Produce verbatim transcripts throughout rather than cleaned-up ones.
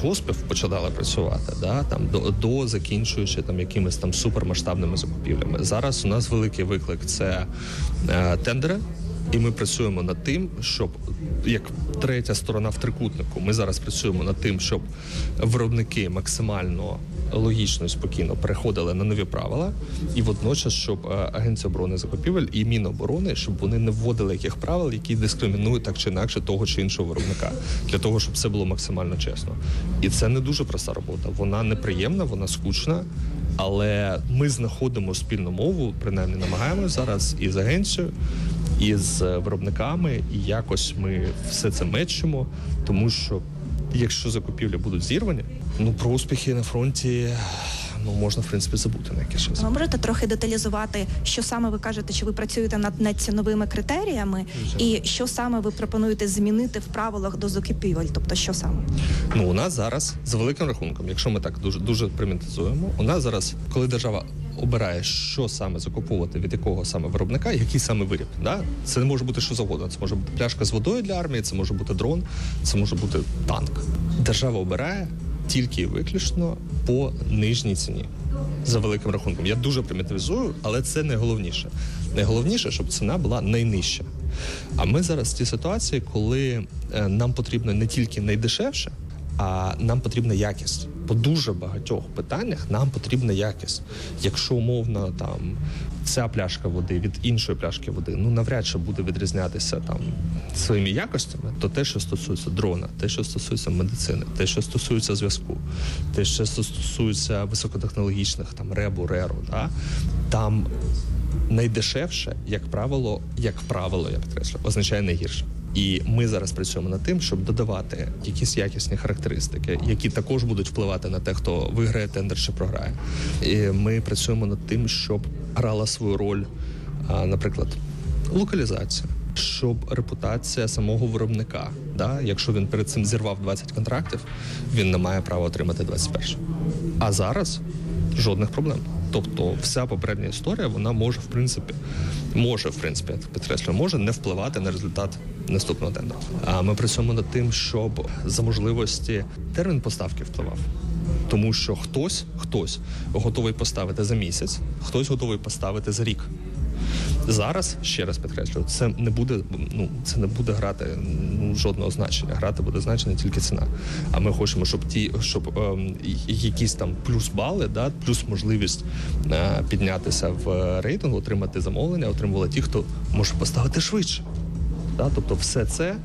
колгоспів починали працювати, да, там, до, до закінчуючи там, якимись там супермасштабними закупівлями. Зараз у нас великий виклик – це е, тендери, і ми працюємо над тим, щоб, як третя сторона в трикутнику, ми зараз працюємо над тим, щоб виробники максимально логічно і спокійно переходили на нові правила, і водночас, щоб Агенція оборони закупівель і Міноборони, щоб вони не вводили яких правил, які дискримінують так чи інакше того чи іншого виробника, для того, щоб все було максимально чесно. І це не дуже проста робота. Вона неприємна, вона скучна, але ми знаходимо спільну мову, принаймні намагаємося зараз і з агенцією, і з виробниками, і якось ми все це мечимо, тому що якщо закупівлі будуть зірвані, ну про успіхи на фронті ну можна, в принципі, забути на якийсь час. Ви можете трохи деталізувати, що саме ви кажете, що ви працюєте над неціновими критеріями, і що саме ви пропонуєте змінити в правилах до закупівель, тобто що саме? Ну, у нас зараз, за великим рахунком, якщо ми так дуже, дуже примітизуємо, у нас зараз, коли держава обирає, що саме закуповувати, від якого саме виробника, який саме виріб. Да? Це не може бути що завгодно. Це може бути пляшка з водою для армії, це може бути дрон, це може бути танк. Держава обирає тільки і виключно по нижній ціні. За великим рахунком. Я дуже примітивізую, але це найголовніше. Найголовніше, щоб ціна була найнижча. А ми зараз в тій ситуації, коли нам потрібно не тільки найдешевше, а нам потрібна якість. По дуже багатьох питаннях нам потрібна якість. Якщо, умовно, там, ця пляшка води від іншої пляшки води, ну, навряд чи буде відрізнятися там своїми якостями, то те, що стосується дрона, те, що стосується медицини, те, що стосується зв'язку, те, що стосується високотехнологічних, там, ребу, реру, да, там найдешевше, як правило, як правило, я підкреслю, означає найгірше. І ми зараз працюємо над тим, щоб додавати якісь якісні характеристики, які також будуть впливати на те, хто виграє тендер чи програє. І ми працюємо над тим, щоб грала свою роль, наприклад, локалізація, щоб репутація самого виробника. Да? Якщо він перед цим зірвав двадцять контрактів, він не має права отримати двадцять перший. А зараз жодних проблем. Тобто вся попередня історія, вона може, в принципі, може, в принципі, я підкреслюю, може не впливати на результат наступного тендеру. А ми працюємо над тим, щоб за можливості термін поставки впливав. Тому що хтось, хтось готовий поставити за місяць, хтось готовий поставити за рік. Зараз, ще раз підкреслюю, це не буде, ну, це не буде грати ну, жодного значення. Грати буде значення тільки ціна. А ми хочемо, щоб ті, щоб е, якісь там плюс-бали, да, плюс можливість е, піднятися в рейтингу, отримати замовлення, отримували ті, хто може поставити швидше. Да? Тобто все це,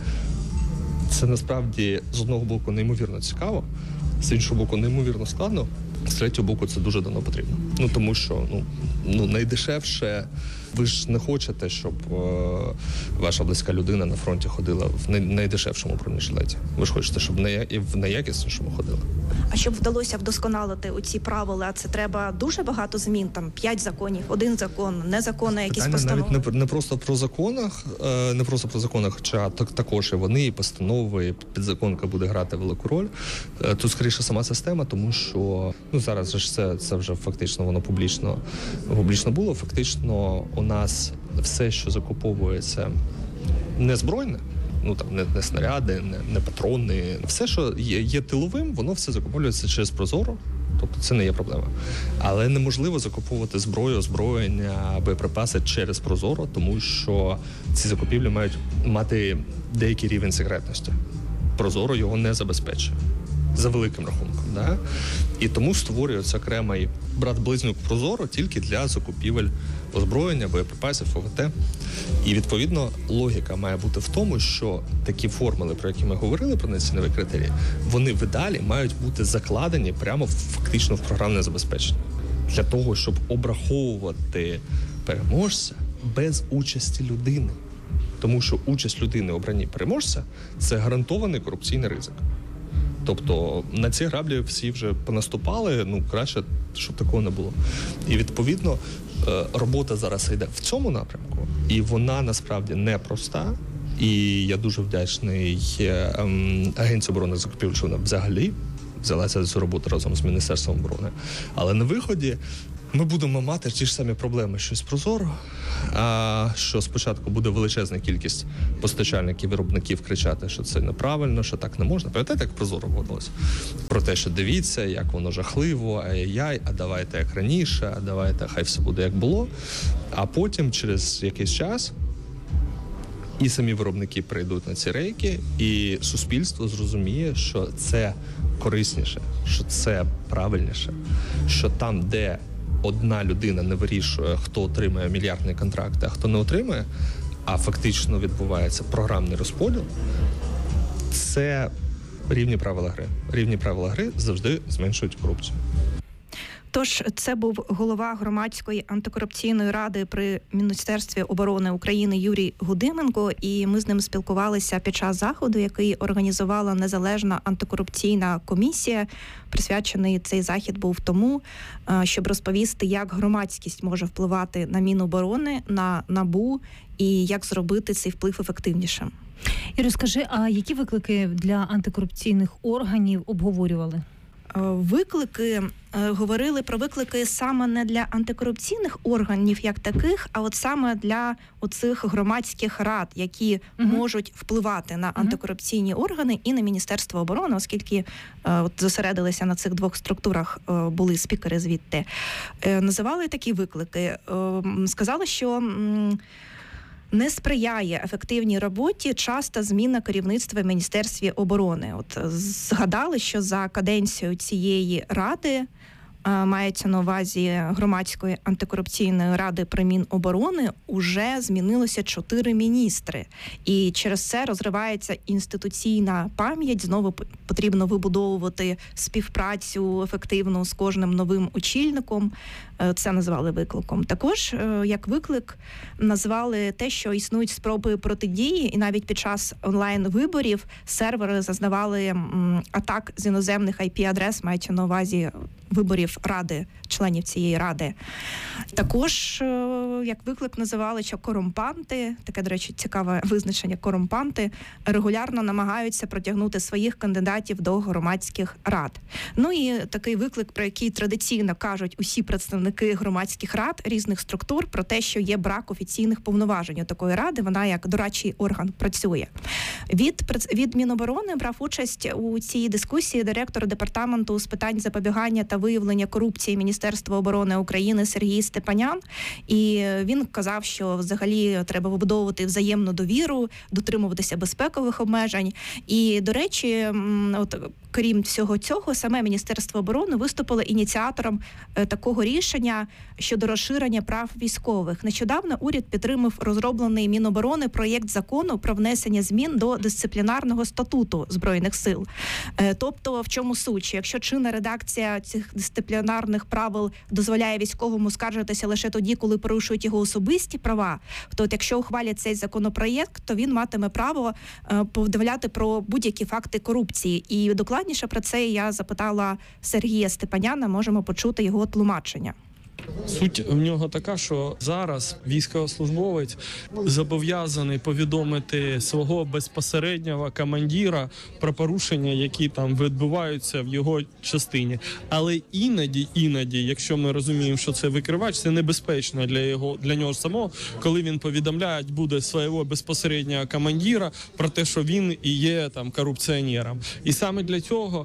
це насправді з одного боку неймовірно цікаво, з іншого боку неймовірно складно, з третього боку це дуже давно потрібно. Ну тому що ну, ну найдешевше, ви ж не хочете, щоб е, ваша близька людина на фронті ходила в най- найдешевшому бронежилеті. Ви ж хочете, щоб не, в найякіснішому ходила. А щоб вдалося вдосконалити оці правила, це треба дуже багато змін, там п'ять законів, один закон, не закони, якісь Питання постанови. навіть не, не просто про законах, е, не просто про законах, хоча так, також і вони, і постанови, і підзаконка буде грати велику роль. Е, тут скоріше сама система, тому що ну зараз ж це, це вже фактично воно публічно, публічно було. Фактично у нас все, що закуповується не збройне, ну там не, не снаряди, не, не патрони, все, що є, є тиловим, воно все закуповується через Прозоро. Тобто це не є проблема. Але неможливо закуповувати зброю, озброєння, боєприпаси через Прозоро, тому що ці закупівлі мають мати деякий рівень секретності. Прозоро його не забезпечує. За великим рахунком. Да? І тому створюється окремий брат-близнюк Прозоро тільки для закупівель озброєння, боєприпасів, ОВТ. І, відповідно, логіка має бути в тому, що такі формули, про які ми говорили, про нецінові критерії, вони в ідеалі мають бути закладені прямо фактично в програмне забезпечення. Для того, щоб обраховувати переможця без участі людини. Тому що участь людини в обранні переможця – це гарантований корупційний ризик. Тобто на ці граблі всі вже понаступали, ну краще, щоб такого не було. І відповідно робота зараз йде в цьому напрямку, і вона насправді непроста. І я дуже вдячний Агенції оборони закупівель, що вона взагалі взялася за цю роботу разом з Міністерством оборони. Але на виході ми будемо мати ті ж самі проблеми, що з Прозоро, а що спочатку буде величезна кількість постачальників, виробників кричати, що це неправильно, що так не можна. Пам'ятаєте, як Прозоро вводилось? Про те, що дивіться, як воно жахливо, ай-яй, а давайте як раніше, а давайте, хай все буде як було. А потім через якийсь час і самі виробники прийдуть на ці рейки, і суспільство зрозуміє, що це корисніше, що це правильніше, що там, де одна людина не вирішує, хто отримає мільярдний контракт, а хто не отримає, а фактично відбувається програмний розподіл, це рівні правила гри. Рівні правила гри завжди зменшують корупцію. Тож це був голова громадської антикорупційної ради при Міністерстві оборони України Юрій Гудименко, і ми з ним спілкувалися під час заходу, який організувала незалежна антикорупційна комісія. Присвячений цей захід був тому, щоб розповісти, як громадськість може впливати на Міноборони, на НАБУ і як зробити цей вплив ефективнішим. І розкажи, а які виклики для антикорупційних органів обговорювали? Виклики, говорили про виклики саме не для антикорупційних органів як таких, а от саме для оцих громадських рад, які угу. можуть впливати на антикорупційні угу. органи і на Міністерство оборони, оскільки от зосередилися на цих двох структурах, були спікери звідти. Називали такі виклики. Сказали, що не сприяє ефективній роботі часта зміна керівництва в Міністерстві оборони. От згадали, що за каденцію цієї ради, мається на увазі громадської антикорупційної ради при Міноборони, уже змінилося чотири міністри. І через це розривається інституційна пам'ять, знову потрібно вибудовувати співпрацю ефективну з кожним новим очільником. Це назвали викликом. Також як виклик назвали те, що існують спроби протидії, і навіть під час онлайн-виборів сервери зазнавали атак з іноземних ай пі-адрес, маючи на увазі виборів ради, членів цієї ради. Також, як виклик називали, що корумпанти, таке, до речі, цікаве визначення, корумпанти, регулярно намагаються протягнути своїх кандидатів до громадських рад. Ну і такий виклик, про який традиційно кажуть усі представники громадських рад різних структур, про те, що є брак офіційних повноважень у такої ради, вона як дорадчий орган працює. Від, від Міноборони брав участь у цій дискусії директор департаменту з питань запобігання та виявлення корупції Міністерства оборони України Сергій Степанян. І він казав, що взагалі треба вибудовувати взаємну довіру, дотримуватися безпекових обмежень. І, до речі, от, крім всього цього, саме Міністерство оборони виступило ініціатором такого рішення щодо розширення прав військових. Нещодавно уряд підтримав розроблений Міноборони проєкт закону про внесення змін до дисциплінарного статуту Збройних сил. Тобто, в чому суть? Що якщо чинна редакція цих дисциплінарних правил дозволяє військовому скаржитися лише тоді, коли порушують його особисті права, то от якщо ухвалять цей законопроєкт, то він матиме право повідомляти про будь-які факти корупції. І докладніше про це я запитала Сергія Степаняна, можемо почути його тлумачення. Суть в нього така, що зараз військовослужбовець зобов'язаний повідомити свого безпосереднього командира про порушення, які там відбуваються в його частині. Але іноді, іноді, якщо ми розуміємо, що це викривач, це небезпечно для його для нього самого, коли він повідомляє буде свого безпосереднього командира про те, що він і є там корупціонером. І саме для цього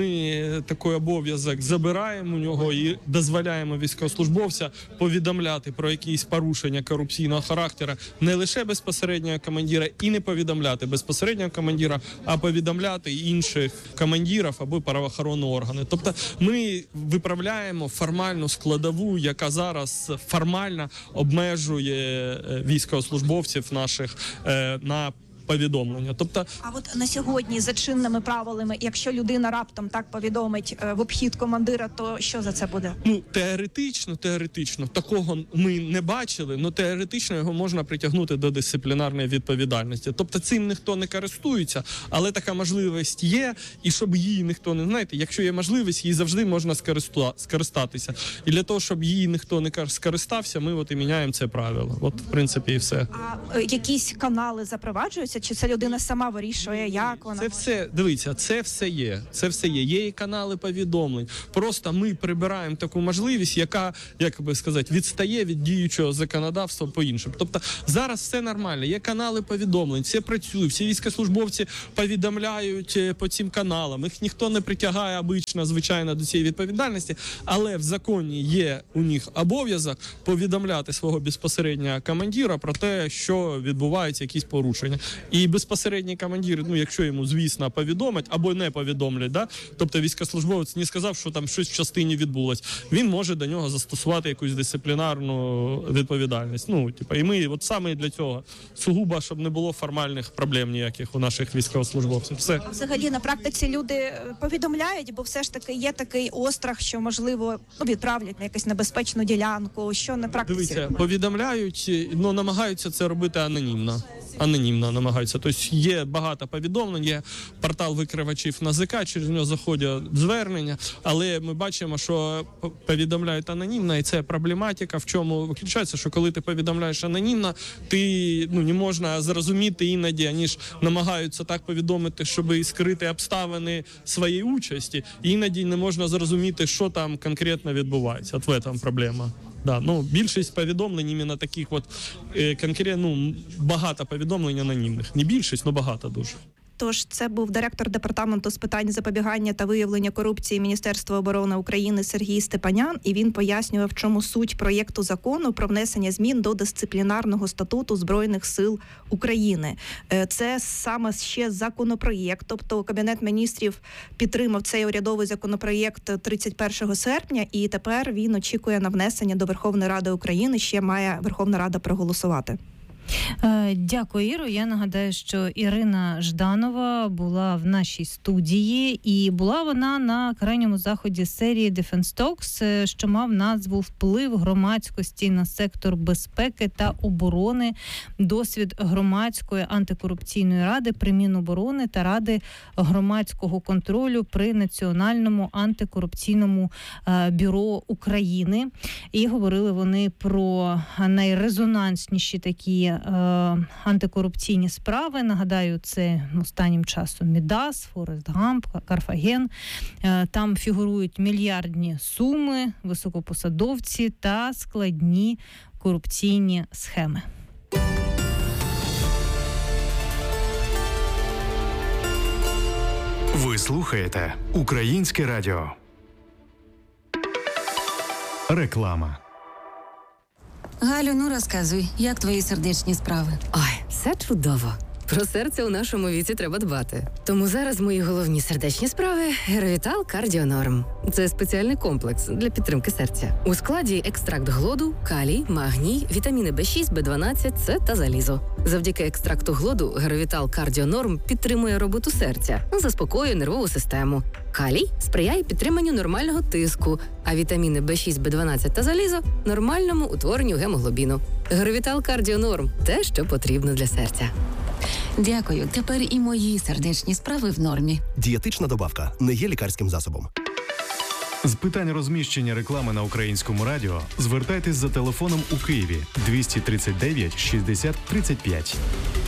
ми такий обов'язок забираємо у нього і дозволяємо військовослужбовцям повідомляти про якісь порушення корупційного характеру не лише безпосереднього командира і не повідомляти безпосереднього командира, а повідомляти інших командирів або правоохоронні органи. Тобто ми виправляємо формальну складову, яка зараз формально обмежує військовослужбовців наших на повідомлення. Тобто, а от на сьогодні за чинними правилами, якщо людина раптом так повідомить в обхід командира, то що за це буде? Ну, теоретично, теоретично, такого ми не бачили, але теоретично його можна притягнути до дисциплінарної відповідальності. Тобто цим ніхто не користується, але така можливість є, і щоб її ніхто не, знаєте, якщо є можливість, її завжди можна скористатися. І для того, щоб її ніхто не скористався, ми от і міняємо це правило. От, в принципі, і все. А якісь канали запроваджуються дивляться, чи ця людина сама вирішує, як вона. Це все, дивіться, це все є. Це все є. Є і канали повідомлень. Просто ми прибираємо таку можливість, яка, як би сказати, відстає від діючого законодавства по іншим. Тобто зараз все нормально. Є канали повідомлень, все працює, всі військовослужбовці повідомляють по цим каналам. Їх ніхто не притягає обично, звичайно, до цієї відповідальності, але в законі є у них обов'язок повідомляти свого безпосереднього командира про те, що відбуваються якісь порушення. І безпосередній командир, ну, якщо йому, звісно, повідомить або не повідомлять, да? Тобто військовослужбовець не сказав, що там щось в частині відбулось, він може до нього застосувати якусь дисциплінарну відповідальність. Ну, типу, і ми от саме для цього сугубо, щоб не було формальних проблем ніяких у наших військовослужбовців. Все. Взагалі на практиці люди повідомляють, бо все ж таки є такий острах, що можливо ну, відправлять на якусь небезпечну ділянку. Що на практиці? Дивіться, повідомляють, ну намагаються це робити анонімно. Анонімно намагаються. Тобто є багато повідомлень, є портал викривачів НАЗК, через нього заходять звернення, але ми бачимо, що повідомляють анонімно, і це проблематика, в чому виключається, що коли ти повідомляєш анонімно, ти ну не можна зрозуміти іноді, вони ж намагаються так повідомити, щоб скрити обставини своєї участі, і іноді не можна зрозуміти, що там конкретно відбувається. От в цьому проблема. Да, ну більшість повідомлень іменно таких от е, конкретно ну, багато повідомлень анонімних. Не більшість, але багато дуже. Тож це був директор департаменту з питань запобігання та виявлення корупції Міністерства оборони України Сергій Степанян, і він пояснював, в чому суть проєкту закону про внесення змін до дисциплінарного статуту Збройних сил України. Це саме ще законопроєкт, тобто Кабінет міністрів підтримав цей урядовий законопроєкт тридцять першого серпня, і тепер він очікує на внесення до Верховної Ради України, ще має Верховна Рада проголосувати. Дякую, Іро. Я нагадаю, що Ірина Жданова була в нашій студії, і була вона на крайньому заході серії Defense Talks, що мав назву «Вплив громадськості на сектор безпеки та оборони. Досвід громадської антикорупційної ради при Міноборони та Ради громадського контролю при Національному антикорупційному бюро України». І говорили вони про найрезонансніші такі антикорупційні справи. Нагадаю, це останнім часом Мідас, Форест Гамп, Карфаген. Там фігурують мільярдні суми, високопосадовці та складні корупційні схеми. Ви слухаєте Українське радіо. Реклама. Галю, ну розказуй, як твої сердечні справи? Ой, все чудово. Про серце у нашому віці треба дбати. Тому зараз мої головні сердечні справи – Геровітал Кардіонорм. Це спеціальний комплекс для підтримки серця. У складі екстракт глоду, калій, магній, вітаміни Б шість, Б дванадцять, С та залізо. Завдяки екстракту глоду Геровітал Кардіонорм підтримує роботу серця, заспокоює нервову систему. Калій сприяє підтриманню нормального тиску, а вітаміни Б шість, Б дванадцять та залізо – нормальному утворенню гемоглобіну. Геровітал Кардіонорм – те, що потрібно для серця. Дякую. Тепер і мої сердечні справи в нормі. Дієтична добавка не є лікарським засобом. З питань розміщення реклами на Українському радіо звертайтесь за телефоном у Києві двісті тридцять дев'ять шістдесят тридцять п'ять.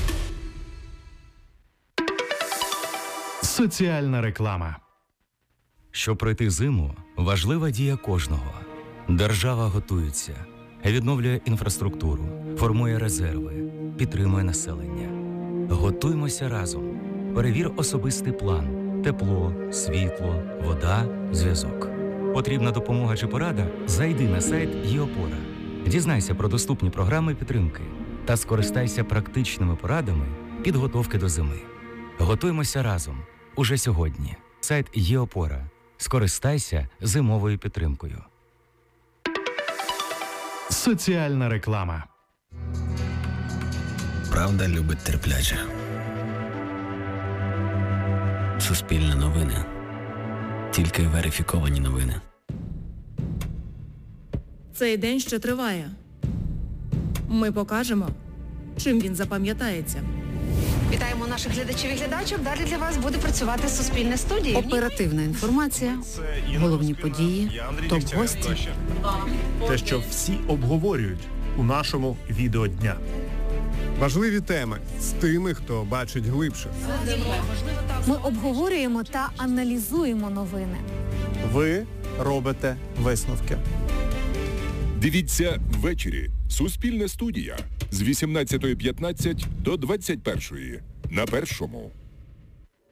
Соціальна реклама. Щоб пройти зиму, важлива дія кожного. Держава готується, відновлює інфраструктуру, формує резерви, підтримує населення. Готуймося разом. Перевір особистий план. Тепло, світло, вода, зв'язок. Потрібна допомога чи порада? Зайди на сайт ЄОПОРА. Дізнайся про доступні програми підтримки та скористайся практичними порадами підготовки до зими. Готуймося разом. Уже сьогодні. Сайт ЄОПОРА. Скористайся зимовою підтримкою. Соціальна реклама. Правда любить терплячих. Суспільне новини. Тільки верифіковані новини. Цей день ще триває. Ми покажемо, чим він запам'ятається. Вітаємо наших глядачів і глядачок. Далі для вас буде працювати Суспільне студія. Оперативна інформація, головні події, топ-гості. Те, що всі обговорюють у нашому відеодня. Важливі теми з тими, хто бачить глибше. Ми обговорюємо та аналізуємо новини. Ви робите висновки. Дивіться ввечері. Суспільне студія з вісімнадцятої п'ятнадцять до двадцять першої на Першому.